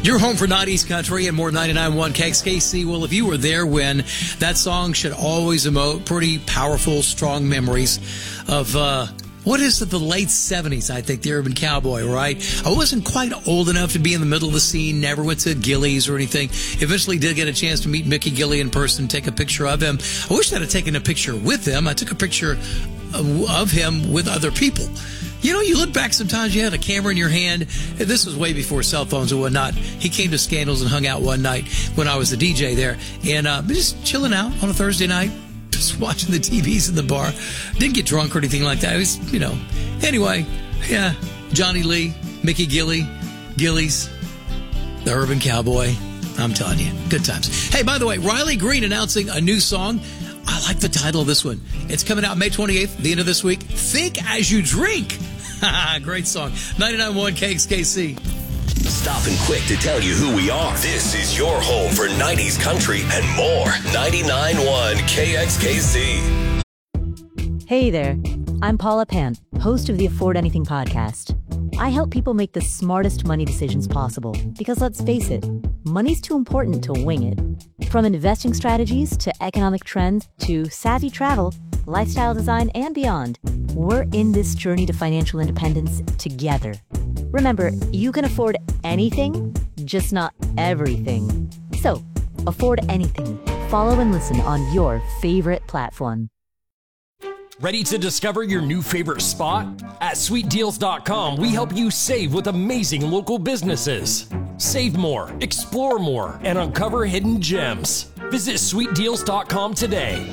You're home for 90s country and more 99.1 KXKC. Well, if you were there when that song should always emote pretty powerful, strong memories of, what is it, the late 70s, I think, the Urban Cowboy, right? I wasn't quite old enough to be in the middle of the scene, never went to Gilley's or anything. Eventually did get a chance to meet Mickey Gilley in person, take a picture of him. I wish I'd have taken a picture with him. I took a picture of him with other people. You know, you look back sometimes, you had a camera in your hand. This was way before cell phones and whatnot. He came to Scandals and hung out one night when I was the DJ there. And just chilling out on a Thursday night, just watching the TVs in the bar. Didn't get drunk or anything like that. It was, you know. Anyway, yeah, Johnny Lee, Mickey Gilley, Gilley's, the Urban Cowboy. I'm telling you, good times. Hey, by the way, Riley Green announcing a new song. I like the title of this one. It's coming out May 28th, the end of this week. Think As You Drink. Great song. 99.1 KXKC. Stopping quick to tell you who we are. This is your home for 90s country and more. 99.1 KXKC. Hey there. I'm Paula Pant, host of the Afford Anything podcast. I help people make the smartest money decisions possible because, let's face it, money's too important to wing it. From investing strategies to economic trends to savvy travel, lifestyle design, and beyond, we're in this journey to financial independence together. Remember, you can afford anything, just not everything. So, afford anything. Follow and listen on your favorite platform. Ready to discover your new favorite spot? At sweetdeals.com, we help you save with amazing local businesses. Save more, explore more, and uncover hidden gems. Visit sweetdeals.com today.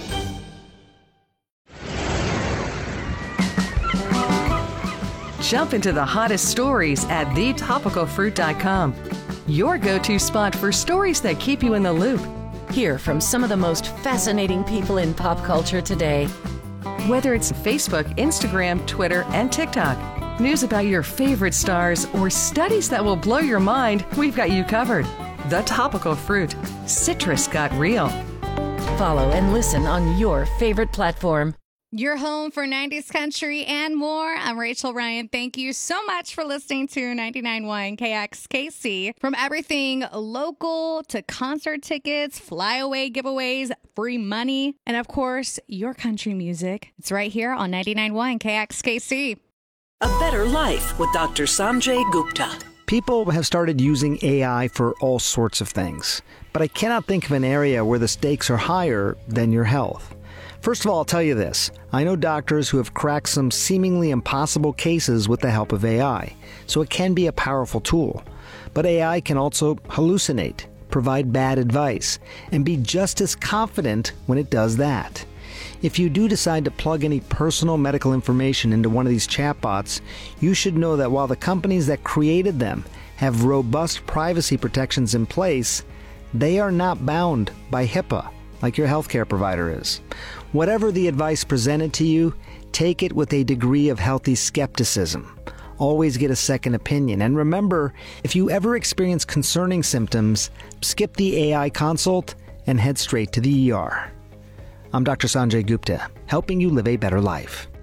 Jump into the hottest stories at thetopicalfruit.com. Your go-to spot for stories that keep you in the loop. Hear from some of the most fascinating people in pop culture today. Whether it's Facebook, Instagram, Twitter, and TikTok, news about your favorite stars, or studies that will blow your mind, we've got you covered. The Topical Fruit. Citrus got real. Follow and listen on your favorite platform. Your home for 90s country and more. I'm Rachel Ryan. Thank you so much for listening to 99.1 KXKC. From everything local to concert tickets, flyaway giveaways, free money, and of course, your country music. It's right here on 99.1 KXKC. A Better Life with Dr. Sanjay Gupta. People have started using AI for all sorts of things, but I cannot think of an area where the stakes are higher than your health. First of all, I'll tell you this. I know doctors who have cracked some seemingly impossible cases with the help of AI, so it can be a powerful tool. But AI can also hallucinate, provide bad advice, and be just as confident when it does that. If you do decide to plug any personal medical information into one of these chatbots, you should know that while the companies that created them have robust privacy protections in place, they are not bound by HIPAA like your healthcare provider is. Whatever the advice presented to you, take it with a degree of healthy skepticism. Always get a second opinion. And remember, if you ever experience concerning symptoms, skip the AI consult and head straight to the ER. I'm Dr. Sanjay Gupta, helping you live a better life.